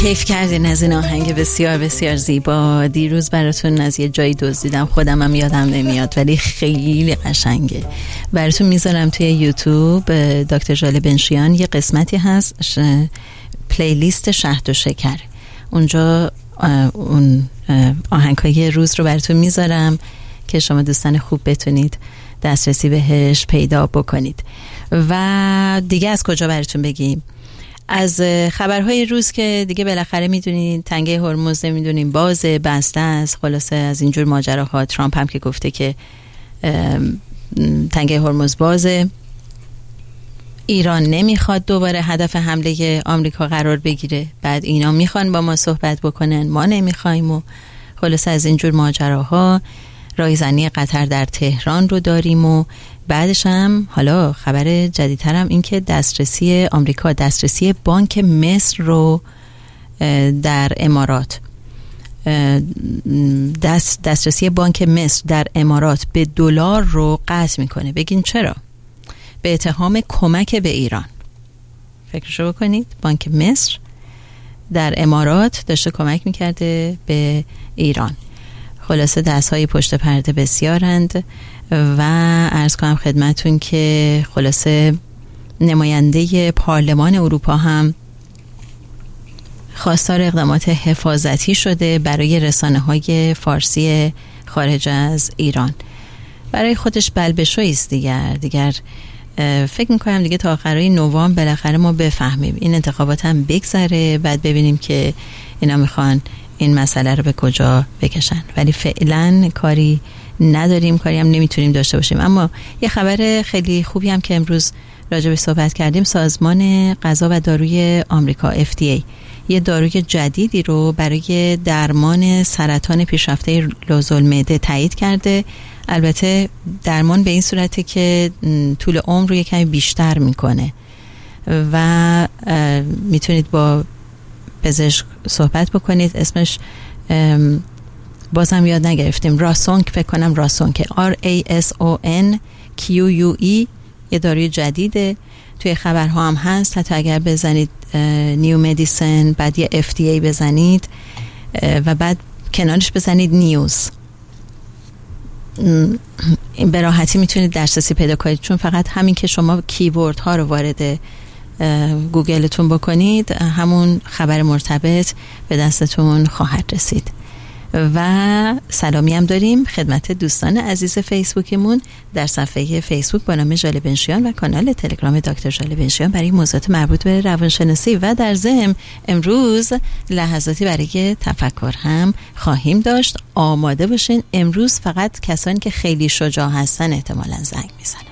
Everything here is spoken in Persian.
کیف کردین از این آهنگ بسیار بسیار زیبا. دیروز براتون از یه جایی دزدیدم، خودم هم یادم نمیاد ولی خیلی قشنگه. براتون میذارم توی یوتیوب دکتر ژاله بنشیان یه قسمتی هست پلیلیست شهد و شکر، اونجا اون آهنگ‌های روز رو براتون میذارم که شما دوستان خوب بتونید دسترسی بهش پیدا بکنید. و دیگه از کجا براتون بگیم؟ از خبرهای روز که دیگه بالاخره میدونین تنگه هرمز نمیدونین بازه، بسته است، خلاصه از اینجور ماجراها. ترامپ هم که گفته که تنگه هرمز بازه. ایران نمیخواد دوباره هدف حمله آمریکا قرار بگیره، بعد اینا میخوان با ما صحبت بکنن، ما نمیخوایم. و خلاصه از اینجور ماجراها. رایزنی قطر در تهران رو داریم و بعدش هم حالا خبر جدیدتر هم این که دسترسی آمریکا، دسترسی بانک مصر رو در امارات، دسترسی بانک مصر در امارات به دلار رو قطع میکنه. بگین چرا؟ به اتهام کمک به ایران. فکرشو بکنید، بانک مصر در امارات داشته کمک میکرده به ایران. خلاصه دستهای پشت پرده بسیارند و عرض کنم خدمتون که خلاصه نماینده پارلمان اروپا هم خواستار اقدامات حفاظتی شده برای رسانه‌های فارسی خارج از ایران. برای خودش بلبشویی است دیگر فکر میکنم دیگه تا آخرای نوامبر بالاخره ما بفهمیم، این انتخابات هم بگذره، بعد ببینیم که اینا میخوان این مسئله رو به کجا بکشن. ولی فعلا کاری نداریم، کاری هم نمیتونیم داشته باشیم. اما یه خبر خیلی خوبی هم که امروز راجع به صحبت کردیم، سازمان غذا و داروی آمریکا FDA یه داروی جدیدی رو برای درمان سرطان پیشرفته لوزالمعده تایید کرده. البته درمان به این صورته که طول عمر رو یکمی بیشتر میکنه و میتونید با پزشک صحبت بکنید. اسمش بازم یاد نگرفتیم، راسونک فکر کنم، راسونک RASONQUE، یه داروی جدیده. توی خبرها هم هست، حتی اگر بزنید نیو مدیسن بعد یه FDA بزنید و بعد کنارش بزنید نیوز، به راحتی میتونید دسترسی پیدا کنید، چون فقط همین که شما کیورد ها رو وارد گوگلتون بکنید همون خبر مرتبط به دستتون خواهد رسید. و سلامی هم داریم خدمت دوستان عزیز فیسبوکمون در صفحه فیسبوک با نام ژاله بنشیان و کانال تلگرام دکتر ژاله بنشیان برای موضوعات مربوط به روانشناسی. و در ضمن امروز لحظاتی برای تفکر هم خواهیم داشت. آماده باشین، امروز فقط کسانی که خیلی شجاع هستن احتمالاً زنگ میزنن.